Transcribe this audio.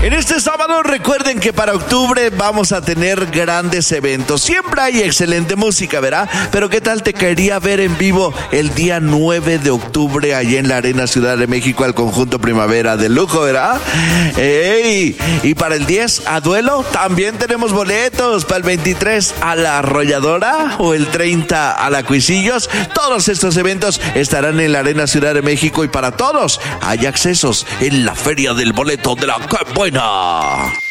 En este sábado recuerden que para octubre vamos a tener grandes eventos. Siempre hay excelente música, ¿verdad? Pero ¿qué tal te caería ver en vivo el día 9 de octubre allá en la Arena Ciudad de México al conjunto Primavera de lujo, ¿verdad? ¡Ey! Y para el 10 a Duelo también tenemos boletos. Para el 23 a La Arrolladora o el 30 a La Cuisillos. Todos estos eventos estarán en la Arena Ciudad de México y para todos hay accesos en la Feria del Boleto de la ¡Qué Buena!